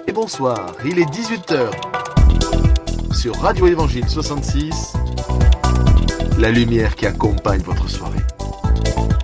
Et bonsoir, il est 18h. Sur Radio Évangile 66, la lumière qui accompagne votre soirée.